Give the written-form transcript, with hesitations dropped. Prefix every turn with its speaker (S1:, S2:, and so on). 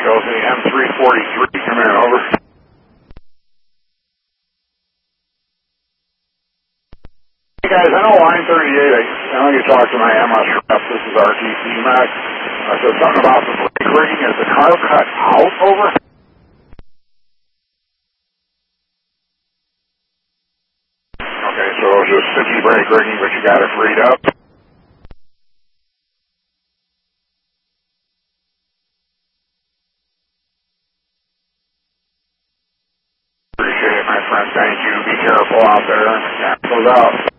S1: shows me M343. Come in, over. Hey guys, I know line 38, I know you talked to my MS rep, this is RTC Max. I said something about the brake rigging. Is the car cut out, over? Okay, so it was just sticky brake rigging, but you got it freed up. Appreciate it, my friend. Thank you. Be careful out there. Goes out.